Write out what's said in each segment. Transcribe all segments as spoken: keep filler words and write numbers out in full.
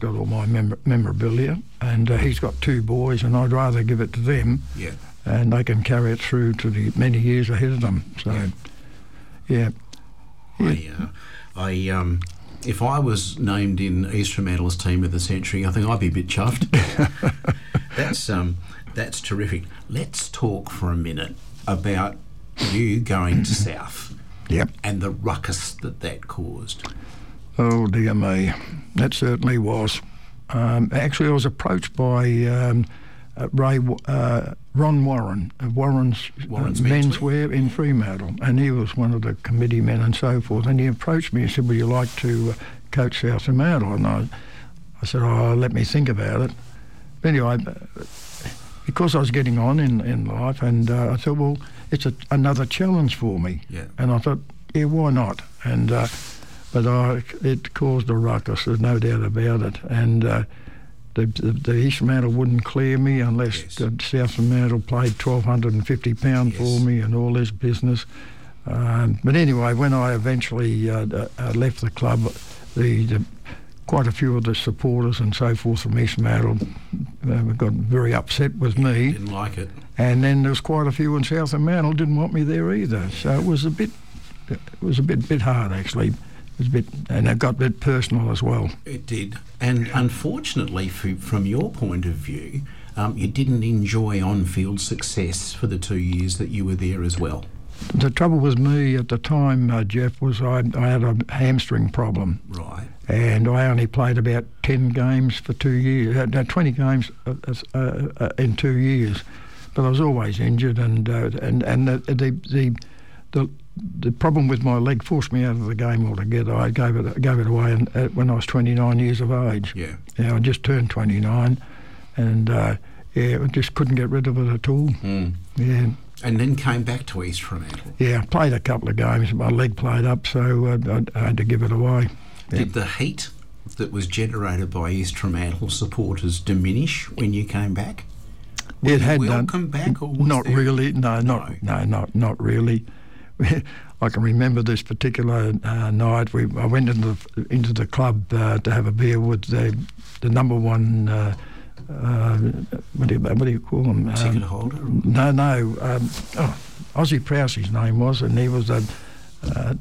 got all my mem- memorabilia, and uh, he's got two boys, and I'd rather give it to them, yeah. and they can carry it through to the many years ahead of them. So, yeah. yeah. I, uh, I um, if I was named in East Fremantle's team of the century, I think I'd be a bit chuffed. that's um, that's terrific. Let's talk for a minute about you going to South. Yep. And the ruckus that that caused. Oh dear me, that certainly was. Um, actually, I was approached by um, uh, Ray uh, Ron Warren of Warren's, Warren's uh, Menswear. Menswear in Fremantle, and he was one of the committee men and so forth. And he approached me and said, "Would you like to uh, coach South Fremantle?" And I, I said, "Oh, let me think about it." But anyway, because I was getting on in, in life, and uh, I thought, well, it's a, another challenge for me. Yeah. And I thought, yeah, why not? And uh, but I, it caused a ruckus, there's no doubt about it. And uh, the, the, the East Fremantle wouldn't clear me unless Yes. the South Fremantle paid twelve fifty pounds Yes. for me and all this business. Um, but anyway, when I eventually uh, uh, left the club, the, the quite a few of the supporters and so forth from East Fremantle uh, got very upset with me. Didn't like it. And then there was quite a few in South Fremantle didn't want me there either. So it was a bit, it was a bit, bit hard actually. It was a bit, and it got a bit personal as well. It did. And unfortunately, for, from your point of view, um, you didn't enjoy on-field success for the two years that you were there as well. The trouble with me at the time, uh, Jeff, was I, I had a hamstring problem. Right. And I only played about ten games for two years, uh, no, twenty games uh, uh, uh, in two years. But I was always injured, and uh, and and the, the the the the problem with my leg forced me out of the game altogether. I gave it gave it away in, uh, when I was twenty-nine years of age. Yeah. Yeah, I just turned twenty-nine, and uh, yeah, I just couldn't get rid of it at all. Mm. Yeah. And then came back to East Fremantle. Yeah, I played a couple of games. My leg played up, so uh, I, I had to give it away. Yeah. Did the heat that was generated by East Fremantle supporters diminish when you came back? Were It you had welcome done. back, or was not there... really. No, not no, no not not really. I can remember this particular uh, night. We I went into the, into the club uh, to have a beer with the the number one. Uh, uh, what do you what do you call him? Ticket Um, holder? no, no. Um, oh, Ozzie Prowse, his name was, and he was a. Uh,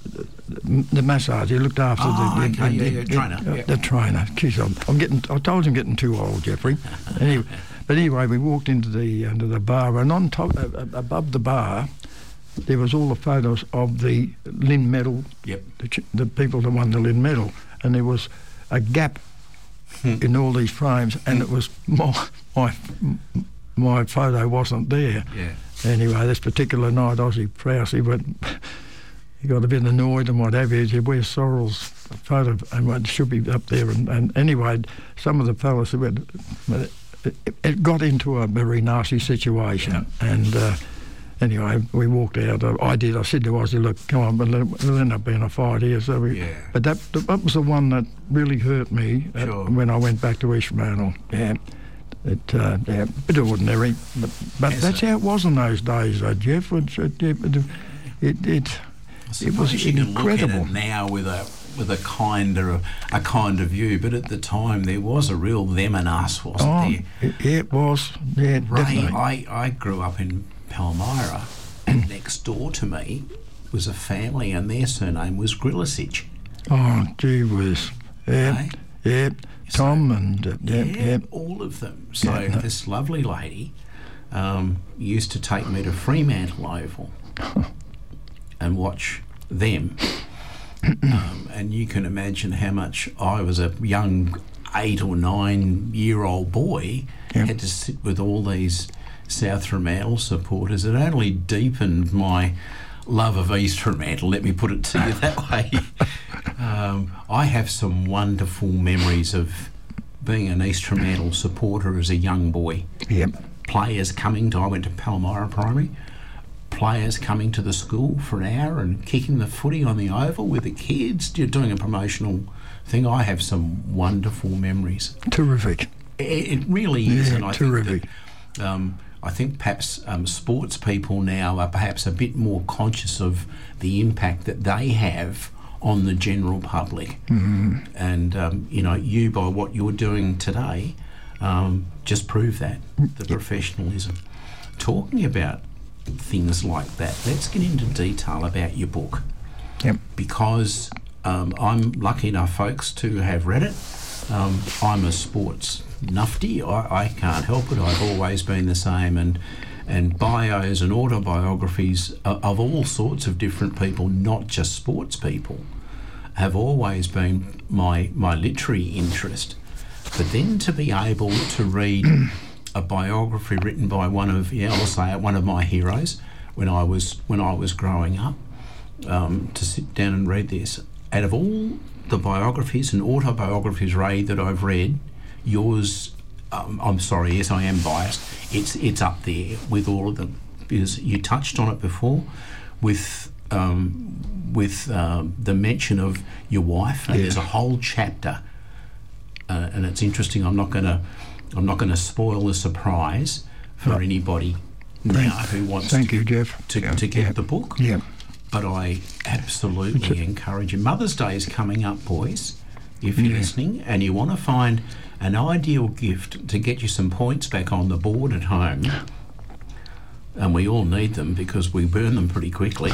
the massage. He looked after Oh, the, okay, the, yeah, the, yeah, the, trainer, the, yeah. the trainer. Jeez, I'm, I'm getting. I told you I'm getting too old, Jeffrey. Anyway, but anyway, we walked into the into the bar, and on top, uh, above the bar, there was all the photos of the Lynn Medal. Yep. The, ch- the people that won the Lynn Medal, and there was a gap in all these frames, and it was my my my photo wasn't there. Yeah. Anyway, this particular night, Ozzie Prowse, he went. He got a bit annoyed and what have you. He said, "Where's Sorrell's photo?" And it should be up there. And, and anyway, some of the fellas said, well, it, it got into a very nasty situation. Yeah. And uh, anyway, we walked out. I did. I said to Ozzie, "Look, come on, but it'll end up being a fight here." So we, Yeah. But that that was the one that really hurt me uh, Sure. when I went back to East Fremantle. Yeah. It, uh, yeah, a bit ordinary, but, but Yes, that's sir. how it was in those days, uh, Jeff. It, it, it, it, it I It was suppose you can incredible. look at it now with a with a kinder a kinder view, but at the time there was a real them and us, wasn't Oh, there? it, it was. Yeah, Ray, definitely. I, I grew up in Palmyra, and next door to me was a family, and their surname was Grillisich. Oh, gee whiz. Yeah, Hey? yeah. Tom and uh, yeah, Yeah, yeah. all of them. So Yeah, no. this lovely lady um, used to take me to Fremantle Oval and watch them. um, and you can imagine how much I was a young eight or nine year old boy Yeah. had to sit with all these South Fremantle supporters. It only deepened my love of East Fremantle, let me put it to you that way. um, I have some wonderful memories of being an East Fremantle supporter as a young boy. Yep. Players coming to, I went to Palmyra Primary, players coming to the school for an hour and kicking the footy on the oval with the kids. You're doing a promotional thing. I have some wonderful memories. Terrific. It, it really is, Yeah, and I terrific. think that, um, I think perhaps um, sports people now are perhaps a bit more conscious of the impact that they have on the general public. Mm-hmm. And, um, you know, you, by what you're doing today, um, just prove that, the professionalism. Talking about things like that, let's get into detail about your book. Yep. Because um, I'm lucky enough, folks, to have read it. Um, I'm a sports nufty. I, I can't help it. I've always been the same. And and bios and autobiographies of, of all sorts of different people, not just sports people, have always been my my literary interest. But then to be able to read a biography written by one of, yeah, I'll say it, one of my heroes when I was when I was growing up, um, to sit down and read this. Out of all the biographies and autobiographies, Ray, that I've read, yours, um, I'm sorry, yes, I am biased, it's it's up there with all of them, because you touched on it before with um, with um, the mention of your wife, and yeah. there's a whole chapter, uh, and it's interesting. I'm not going to I'm not going to spoil the surprise for no. anybody now thank, who wants thank to, you, Jeff. to, yeah. to get yeah. the book. Yeah. But I absolutely a, encourage you. Mother's Day is coming up, boys, if you're yeah. listening, and you want to find an ideal gift to get you some points back on the board at home, and we all need them because we burn them pretty quickly,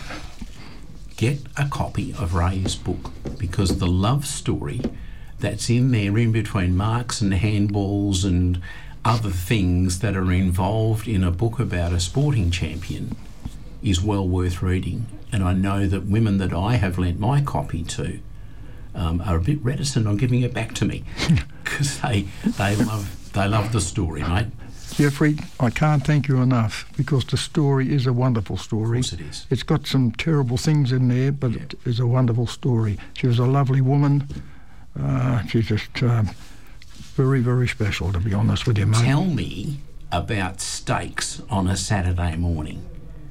get a copy of Ray's book, because the love story that's in there, in between marks and handballs and other things that are involved in a book about a sporting champion, is well worth reading. And I know that women that I have lent my copy to um, are a bit reticent on giving it back to me because they they love they love the story, mate. Jeffrey, I can't thank you enough, because the story is a wonderful story. Of course it is. It's got some terrible things in there, but yeah. it is a wonderful story. She was a lovely woman. Uh, she's just um, very, very special, to be honest with you, mate. Tell me about steaks on a Saturday morning.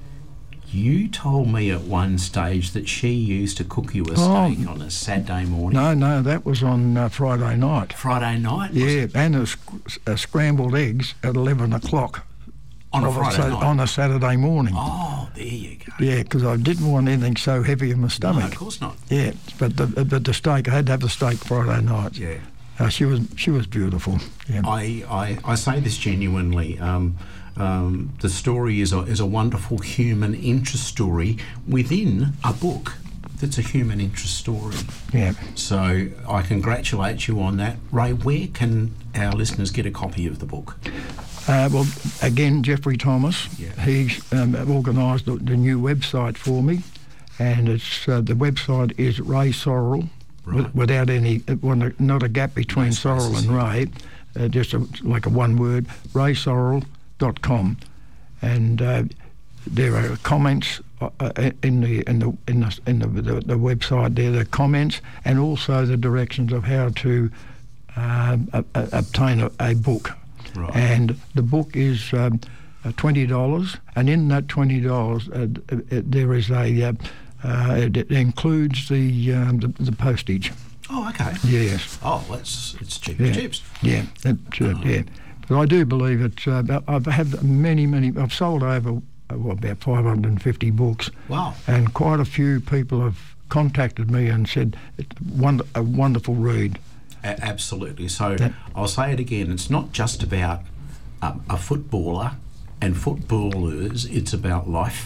You told me at one stage that she used to cook you a steak oh, on a Saturday morning. No, no, that was on uh, Friday night. Friday night? Yeah, and a, sc- a scrambled eggs at eleven o'clock. On a Friday a, night? On a Saturday morning. Oh, there you go. Yeah, because I didn't want anything so heavy in my stomach. No, of course not. Yeah, but the, but the steak, I had to have the steak Friday night. Yeah. Uh, she was she was beautiful. Yeah. I, I, I say this genuinely. Um, um, the story is a, is a wonderful human interest story within a book that's a human interest story. Yeah. So I congratulate you on that. Ray, where can our listeners get a copy of the book? Uh, well, again, Jeffrey Thomas. Yeah. He's um, organised the, the new website for me, and it's uh, the website is Ray Sorrell. Right. With, without any, not a gap between no Sorrell and Ray, uh, just a, like a one word, ray sorrell dot com, and uh, there are comments uh, in the in the in the in the, the, the website. There, the comments, and also the directions of how to uh, uh, obtain a, a book. Right. And the book is um, uh, twenty dollars, and in that twenty dollars, uh, uh, there is a. Uh, Uh, it, it includes the, um, the the postage. Oh, okay. Yes. Oh, that's it's cheap yeah. as chips. Yeah, it's, uh, oh. yeah. But I do believe it's. Uh, I've had many, many. I've sold over uh, well, about five hundred fifty books. Wow. And quite a few people have contacted me and said it's one, a wonderful read. A- absolutely. So yeah. I'll say it again. It's not just about um, a footballer and footballers. It's about life.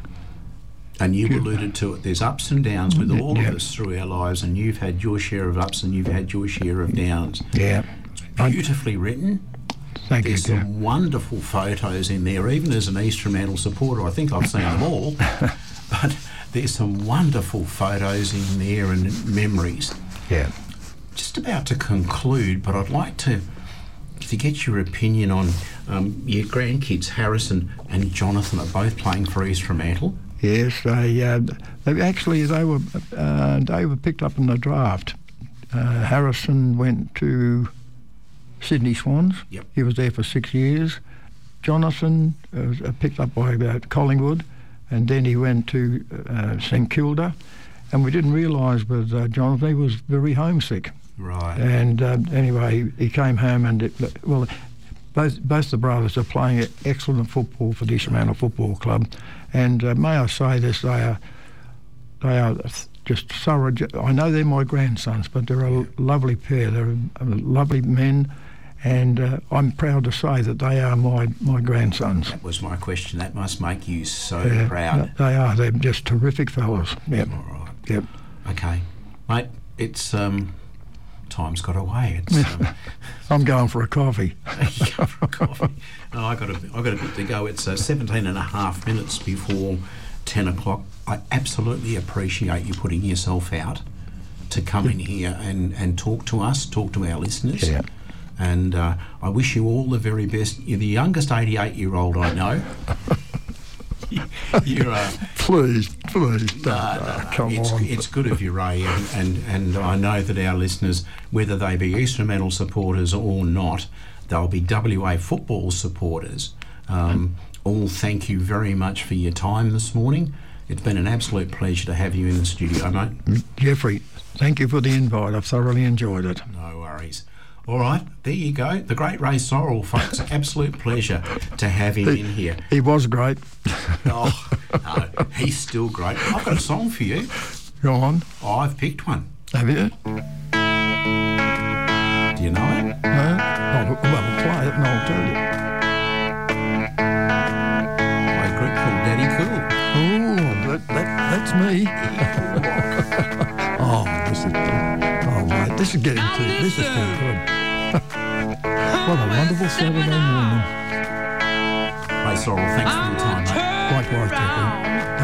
And you alluded to it. There's ups and downs with all yeah. of us through our lives, and you've had your share of ups and you've had your share of downs. Yeah. It's beautifully written. Thank There's you. There's some wonderful photos in there. Even as an East Fremantle supporter, I think I've seen them all. But there's some wonderful photos in there and memories. Yeah. Just about to conclude, but I'd like to to get your opinion on um, your grandkids, Harrison and Jonathan, are both playing for East Fremantle. Yes, they, uh, they actually they were uh, they were picked up in the draft. Uh, Harrison went to Sydney Swans. Yep. He was there for six years. Jonathan was uh, picked up by uh, Collingwood, and then he went to uh, St Kilda. And we didn't realise, but uh, Jonathan, he was very homesick. Right. And uh, anyway, he came home and it, well. Both both the brothers are playing excellent football for the East Fremantle Football Club, and uh, may I say this, they are they are just thorough. I know they're my grandsons, but they're a lovely pair. They're lovely men, and uh, I'm proud to say that they are my, my grandsons. That was my question. That must make you so yeah, proud. They are. They're just terrific fellas. Yep. All right. Yep. Okay, mate. It's um, time's got away. It's. Um, I'm going for a coffee. for a coffee. No, I got a, I got a bit to go. It's uh, seventeen and a half minutes before ten o'clock. I absolutely appreciate you putting yourself out to come in here and, and talk to us, talk to our listeners. Yeah. And uh, I wish you all the very best. You're the youngest eighty-eight-year-old I know. You're uh, please, please, don't. No, no, no. Come it's, on. It's good of you, Ray, and, and, and I know that our listeners, whether they be East Fremantle supporters or not, they'll be W A football supporters. Um, all thank you very much for your time this morning. It's been an absolute pleasure to have you in the studio, mate. Jeffrey, thank you for the invite. I've thoroughly enjoyed it. No worries. All right, there you go. The great Ray Sorrell, folks. Absolute pleasure to have him he, in here. He was great. Oh, no, he's still great. I've got a song for you. Go on. Oh, I've picked one. Have you? Do you know it? No? Oh, well, play it and I'll tell you. By a group called Daddy Cool. Oh, that, that, that's me. oh, this is, oh, mate, this is getting too, this is too good. What a wonderful Saturday morning. Ray Sorrell, thanks for your time, mate. Likewise, Jeffrey.